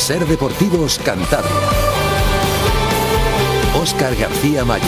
Ser Deportivos Cantabria. Óscar García Mayo.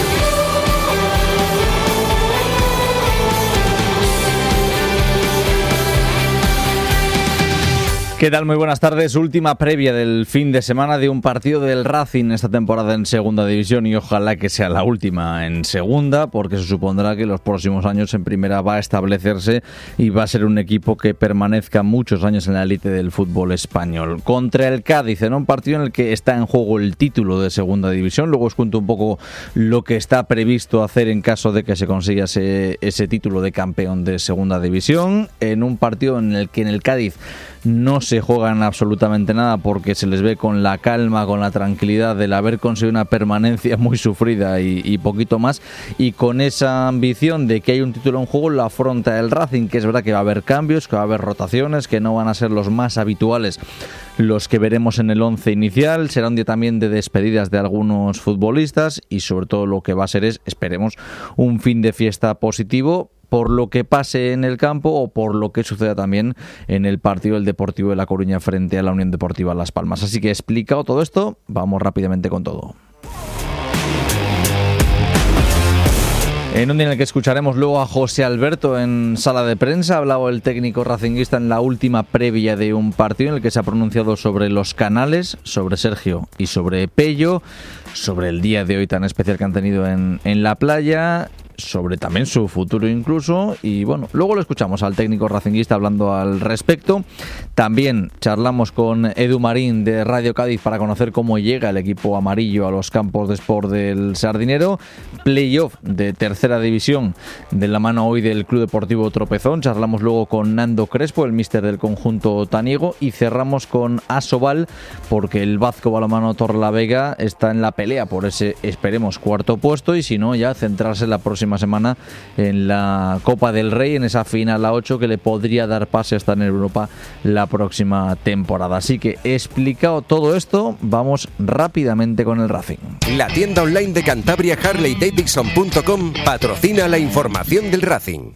¿Qué tal? Muy buenas tardes. Última previa del fin de semana de un partido del Racing esta temporada en Segunda División y ojalá que sea la última en Segunda, porque se supondrá que los próximos años en Primera va a establecerse y va a ser un equipo que permanezca muchos años en la élite del fútbol español. Contra el Cádiz, en un partido en el que está en juego el título de Segunda División. Luego os cuento un poco lo que está previsto hacer en caso de que se consiga ese título de campeón de Segunda División. En un partido en el que en el Cádiz no se juegan absolutamente nada porque se les ve con la calma, con la tranquilidad del haber conseguido una permanencia muy sufrida y poquito más, y con esa ambición de que hay un título en juego lo afronta el Racing, que es verdad que va a haber cambios, que va a haber rotaciones, que no van a ser los más habituales los que veremos en el 11 inicial. Será un día también de despedidas de algunos futbolistas y sobre todo lo que va a ser es, esperemos, un fin de fiesta positivo por lo que pase en el campo o por lo que suceda también en el partido del Deportivo de La Coruña frente a la Unión Deportiva Las Palmas. Así que explicado todo esto, vamos rápidamente con todo. En un día en el que escucharemos luego a José Alberto en sala de prensa, ha hablado el técnico racinguista en la última previa de un partido en el que se ha pronunciado sobre los canales, sobre Sergio y sobre Pello, sobre el día de hoy tan especial que han tenido en la playa, sobre también su futuro incluso, y bueno, luego lo escuchamos al técnico racinguista hablando al respecto. También charlamos con Edu Marín de Radio Cádiz para conocer cómo llega el equipo amarillo a los campos de Sport del Sardinero. Playoff de tercera división de la mano hoy del Club Deportivo Tropezón. Charlamos luego con Nando Crespo, el míster del conjunto taniego, y cerramos con Asobal porque el Vasco Balonmano Torrelavega está en la pelea por ese, esperemos, cuarto puesto, y si no, ya centrarse en la próxima semana en la Copa del Rey, en esa final a 8 que le podría dar pase a estar en Europa la próxima temporada. Así que explicado todo esto, vamos rápidamente con el Racing. La tienda online de Cantabria, HarleyDavidson.com, patrocina la información del Racing.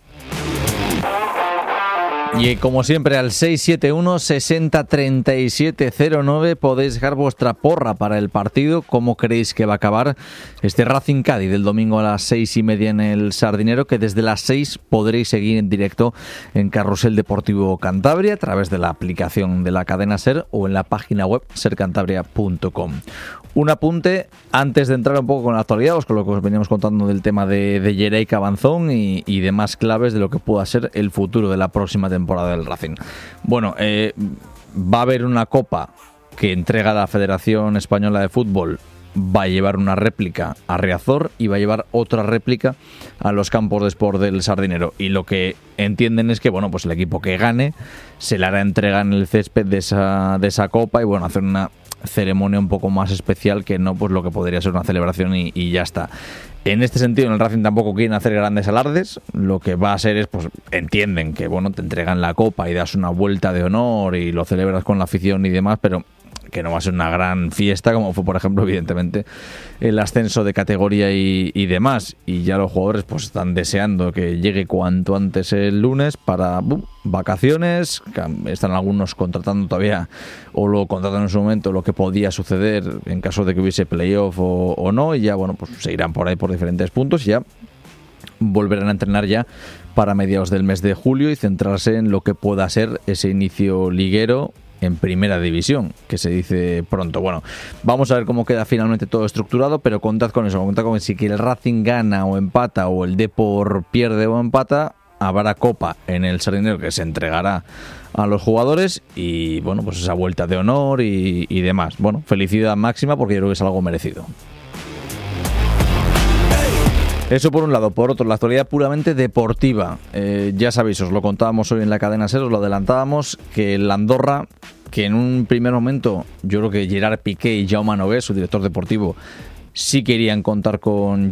Y como siempre al 671 60 37 09 podéis dejar vuestra porra para el partido, cómo creéis que va a acabar este Racing Cádiz del domingo a las 6:30 en el Sardinero, que desde las 6 podréis seguir en directo en Carrusel Deportivo Cantabria a través de la aplicación de la cadena SER o en la página web sercantabria.com. Un apunte antes de entrar un poco con la actualidad, con lo que os veníamos contando del tema de Yeray Cabanzón y demás claves de lo que pueda ser el futuro de la próxima temporada del Racing. Bueno, va a haber una copa que entrega la Federación Española de Fútbol, va a llevar una réplica a Riazor y va a llevar otra réplica a los campos de Sport del Sardinero, y lo que entienden es que bueno, pues el equipo que gane se le hará entrega en el césped de esa copa y bueno, hacer una ceremonia un poco más especial que no pues lo que podría ser una celebración y ya está. En este sentido, en el Racing tampoco quieren hacer grandes alardes. Lo que va a ser es, pues entienden que bueno, te entregan la copa y das una vuelta de honor y lo celebras con la afición y demás, pero que no va a ser una gran fiesta como fue, por ejemplo, evidentemente el ascenso de categoría y demás. Y ya los jugadores pues están deseando que llegue cuanto antes el lunes para vacaciones. Están algunos contratando todavía, o lo contratan en su momento, lo que podía suceder en caso de que hubiese playoff o no, y ya bueno, pues se irán por ahí por diferentes puntos y ya volverán a entrenar ya para mediados del mes de julio y centrarse en lo que pueda ser ese inicio liguero en primera división, que se dice pronto. Bueno, vamos a ver cómo queda finalmente todo estructurado, pero contad con eso, contad con que si el Racing gana o empata o el Depor pierde o empata, habrá copa en el Sardinero que se entregará a los jugadores y bueno, pues esa vuelta de honor y demás. Bueno, felicidad máxima porque yo creo que es algo merecido. Eso por un lado. Por otro, la actualidad puramente deportiva. Ya sabéis, os lo contábamos hoy en la cadena SER, os lo adelantábamos, que el Andorra, que en un primer momento yo creo que Gerard Piqué y Jaume Nogués, su director deportivo, sí querían contar con